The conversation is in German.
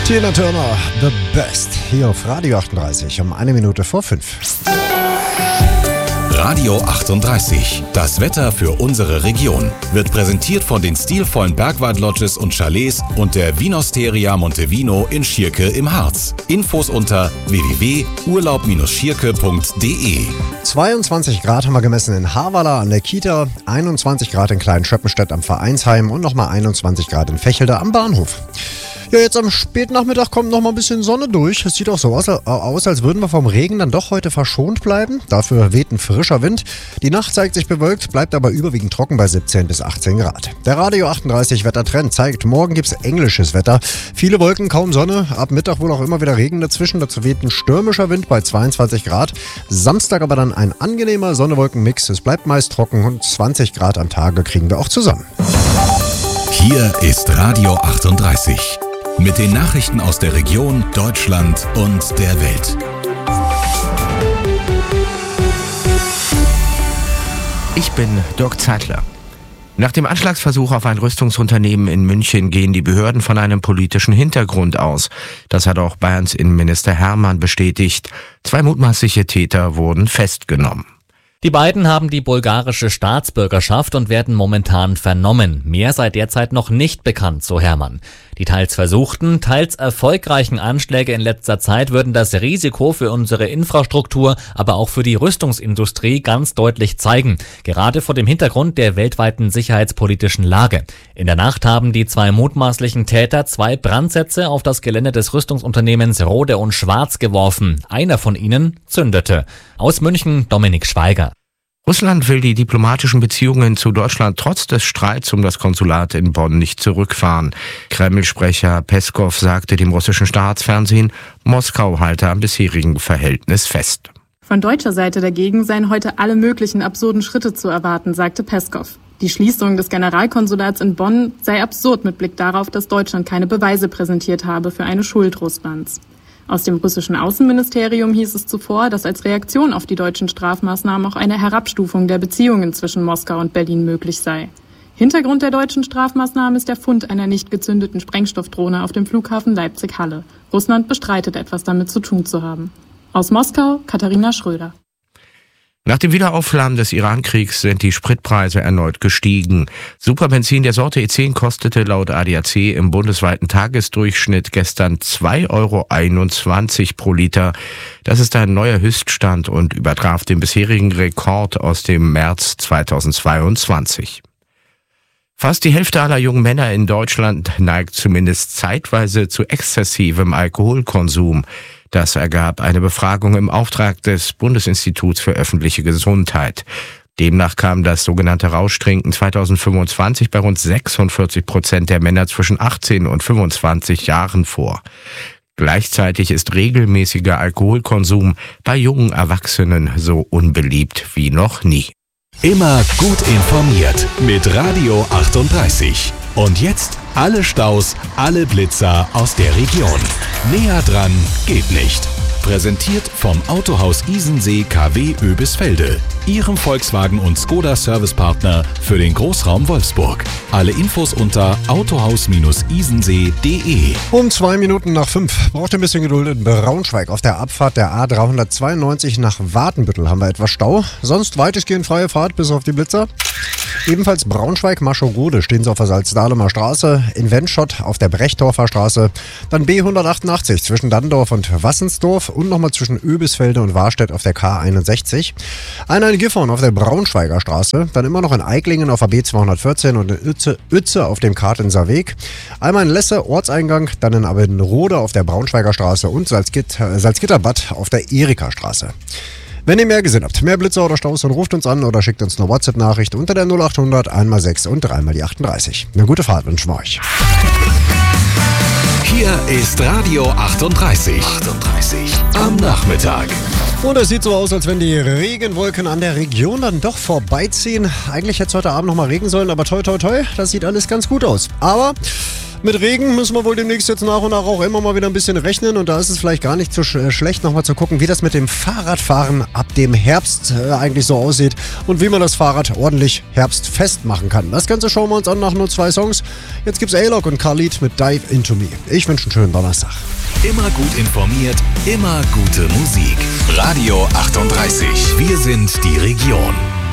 Tina Turner, The Best, hier auf Radio 38 um 1:05. Radio 38, das Wetter für unsere Region, wird präsentiert von den stilvollen Bergwald-Lodges und Chalets und der Vinosteria Montevino in Schierke im Harz. Infos unter www.urlaub-schierke.de. 22 Grad haben wir gemessen in Harwala an der Kita, 21 Grad in Klein-Schöppenstedt am Vereinsheim und nochmal 21 Grad in Vechelde am Bahnhof. Ja, jetzt am Spätnachmittag kommt noch mal ein bisschen Sonne durch. Es sieht auch so aus, als würden wir vom Regen dann doch heute verschont bleiben. Dafür weht ein frischer Wind. Die Nacht zeigt sich bewölkt, bleibt aber überwiegend trocken bei 17 bis 18 Grad. Der Radio 38 Wettertrend zeigt, morgen gibt's englisches Wetter. Viele Wolken, kaum Sonne. Ab Mittag wohl auch immer wieder Regen dazwischen. Dazu weht ein stürmischer Wind bei 22 Grad. Samstag aber dann ein angenehmer Sonne-Wolken-Mix. Es bleibt meist trocken und 20 Grad am Tage kriegen wir auch zusammen. Hier ist Radio 38. Mit den Nachrichten aus der Region, Deutschland und der Welt. Ich bin Dirk Zeitler. Nach dem Anschlagsversuch auf ein Rüstungsunternehmen in München gehen die Behörden von einem politischen Hintergrund aus. Das hat auch Bayerns Innenminister Hermann bestätigt. 2 mutmaßliche Täter wurden festgenommen. Die beiden haben die bulgarische Staatsbürgerschaft und werden momentan vernommen. Mehr sei derzeit noch nicht bekannt, so Hermann. Die teils versuchten, teils erfolgreichen Anschläge in letzter Zeit würden das Risiko für unsere Infrastruktur, aber auch für die Rüstungsindustrie ganz deutlich zeigen. Gerade vor dem Hintergrund der weltweiten sicherheitspolitischen Lage. In der Nacht haben die 2 mutmaßlichen Täter 2 Brandsätze auf das Gelände des Rüstungsunternehmens Rohde und Schwarz geworfen. Einer von ihnen zündete. Aus München Dominik Schweiger. Russland will die diplomatischen Beziehungen zu Deutschland trotz des Streits um das Konsulat in Bonn nicht zurückfahren. Kreml-Sprecher Peskow sagte dem russischen Staatsfernsehen, Moskau halte am bisherigen Verhältnis fest. Von deutscher Seite dagegen seien heute alle möglichen absurden Schritte zu erwarten, sagte Peskow. Die Schließung des Generalkonsulats in Bonn sei absurd mit Blick darauf, dass Deutschland keine Beweise präsentiert habe für eine Schuld Russlands. Aus dem russischen Außenministerium hieß es zuvor, dass als Reaktion auf die deutschen Strafmaßnahmen auch eine Herabstufung der Beziehungen zwischen Moskau und Berlin möglich sei. Hintergrund der deutschen Strafmaßnahmen ist der Fund einer nicht gezündeten Sprengstoffdrohne auf dem Flughafen Leipzig-Halle. Russland bestreitet, etwas damit zu tun zu haben. Aus Moskau, Katharina Schröder. Nach dem Wiederaufflammen des Iran-Kriegs sind die Spritpreise erneut gestiegen. Superbenzin der Sorte E10 kostete laut ADAC im bundesweiten Tagesdurchschnitt gestern 2,21 € pro Liter. Das ist ein neuer Höchststand und übertraf den bisherigen Rekord aus dem März 2022. Fast die Hälfte aller jungen Männer in Deutschland neigt zumindest zeitweise zu exzessivem Alkoholkonsum. Das ergab eine Befragung im Auftrag des Bundesinstituts für öffentliche Gesundheit. Demnach kam das sogenannte Rauschtrinken 2025 bei rund 46% der Männer zwischen 18 und 25 Jahren vor. Gleichzeitig ist regelmäßiger Alkoholkonsum bei jungen Erwachsenen so unbeliebt wie noch nie. Immer gut informiert mit Radio 38. Und jetzt alle Staus, alle Blitzer aus der Region. Näher dran geht nicht. Präsentiert vom Autohaus Isensee KW Oebisfelde, Ihrem Volkswagen und Skoda Servicepartner für den Großraum Wolfsburg. Alle Infos unter autohaus-isensee.de. Um 5:02 braucht ein bisschen Geduld in Braunschweig. Auf der Abfahrt der A392 nach Watenbüttel haben wir etwas Stau. Sonst weitestgehend freie Fahrt bis auf die Blitzer. Ebenfalls Braunschweig-Maschorode stehen sie auf der Salzdahlemer Straße, in Wenschott auf der Brechdorfer Straße, dann B188 zwischen Dandorf und Wassensdorf und nochmal zwischen Oebisfelde und Warstedt auf der K61. Einer in Gifhorn auf der Braunschweiger Straße, dann immer noch in Eiklingen auf der B214 und in Uetze auf dem Kartenser Weg. Einmal in Lesse, Ortseingang, dann in Abbenrode auf der Braunschweiger Straße und Salzgitterbad auf der Erika-Straße. Wenn ihr mehr gesehen habt, mehr Blitzer oder Staus, dann ruft uns an oder schickt uns eine WhatsApp-Nachricht unter der 0800 1x6 und 3x38. Eine gute Fahrt wünschen wir euch. Hier ist Radio 38. Am Nachmittag. Und es sieht so aus, als wenn die Regenwolken an der Region dann doch vorbeiziehen. Eigentlich hätte es heute Abend noch mal regnen sollen, aber toi toi toi, das sieht alles ganz gut aus. Aber Mit Regen müssen wir wohl demnächst jetzt nach und nach auch immer mal wieder ein bisschen rechnen. Und da ist es vielleicht gar nicht so schlecht, nochmal zu gucken, wie das mit dem Fahrradfahren ab dem Herbst eigentlich so aussieht und wie man das Fahrrad ordentlich herbstfest machen kann. Das Ganze schauen wir uns an nach nur 2 Songs. Jetzt gibt's A-Log und Khalid mit Dive Into Me. Ich wünsche einen schönen Donnerstag. Immer gut informiert, immer gute Musik. Radio 38. Wir sind die Region.